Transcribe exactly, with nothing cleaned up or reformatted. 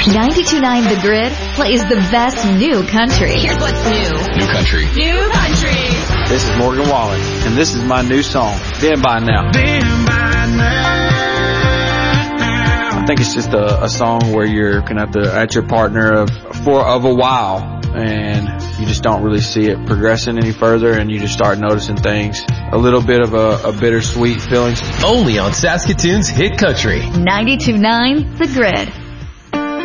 ninety-two point nine The Grid plays the best new country. Here's what's new. New country. New country. This is Morgan Wallen, and this is my new song, Been By Now. Been by now. I think it's just a, a song where you're going to have to at your partner of, for of a while, and you just don't really see it progressing any further, and you just start noticing things. A little bit of a, a bittersweet feeling. Only on Saskatoon's Hit Country. ninety-two point nine The Grid.